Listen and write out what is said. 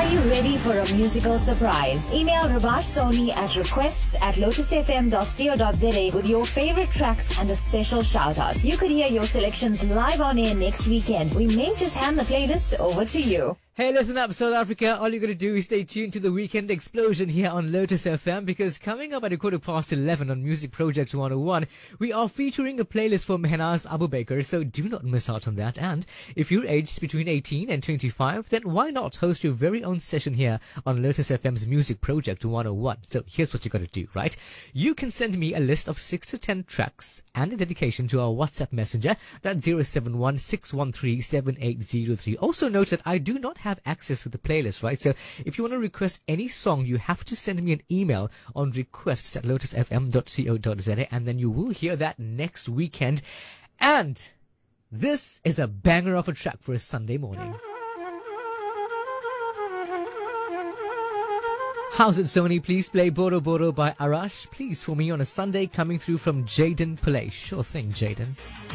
Are you ready for a musical surprise? Email Ravash Soni at requests@lotusfm.co.za with your favorite tracks and a special shout out. You could hear your selections live on air next weekend. We may just hand the playlist over to you. Hey, listen up, South Africa. All you got to do is stay tuned to the Weekend Explosion here on Lotus FM, because coming up at 11:15 on Music Project 101, we are featuring a playlist for Mehnaz Abu Bakr, so do not miss out on that. And if you're aged between 18 and 25, then why not host your very own session here on Lotus FM's Music Project 101? So here's what you got to do, right? You can send me a list of 6 to 10 tracks and a dedication to our WhatsApp messenger, that's 071-613-7803. Also note that I do not have access to the playlist, right? So if you want to request any song, you have to send me an email on requests@lotusfm.co.za, and then you will hear that next weekend. And this is a banger of a track for a Sunday morning. How's it, Sony? Please play Boro Boro by Arash, please, for me on a Sunday, coming through from Jaden Pillay. Sure thing, Jaden.